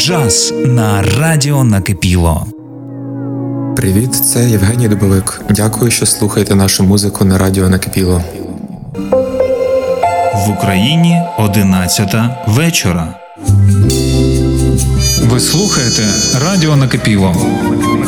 Джаз на радіо Накипіло. Привіт, це Євгеній Дубовик. Дякую, що слухаєте нашу музику на радіо Накипіло. В Україні 11 вечора. Ви слухаєте радіо Накипіло.